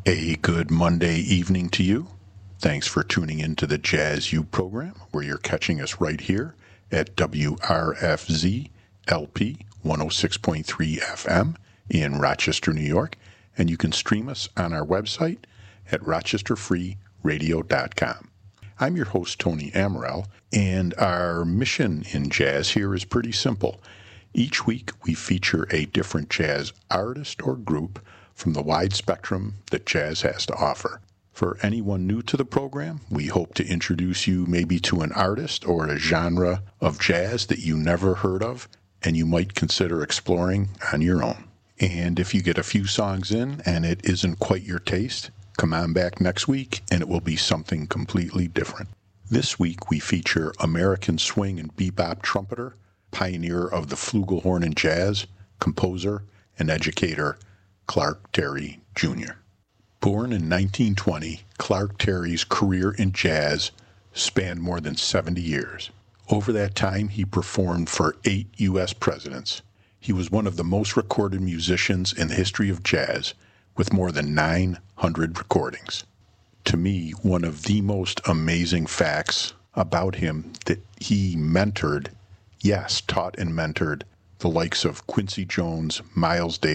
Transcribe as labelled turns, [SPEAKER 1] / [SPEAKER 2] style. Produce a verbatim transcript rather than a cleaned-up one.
[SPEAKER 1] A good Monday evening to you. Thanks for tuning in to the Jazz U program, where you're catching us right here at W R F Z L P one oh six point three F M in Rochester, New York, and you can stream us on our website at rochester free radio dot com. I'm your host, Tony Amaral, and our mission in jazz here is pretty simple. Each week, we feature a different jazz artist or group from the wide spectrum that jazz has to offer. For anyone new to the program, we hope to introduce you maybe to an artist or a genre of jazz that you never heard of and you might consider exploring on your own. And if you get a few songs in and it isn't quite your taste, come on back next week and it will be something completely different. This week we feature American swing and bebop trumpeter, pioneer of the flugelhorn and jazz, composer, and educator, Clark Terry Junior Born in nineteen twenty, Clark Terry's career in jazz spanned more than seventy years. Over that time, he performed for eight U S presidents. He was one of the most recorded musicians in the history of jazz, with more than nine hundred recordings. To me, one of the most amazing facts about him that he mentored, yes, taught and mentored, the likes of Quincy Jones, Miles Davis,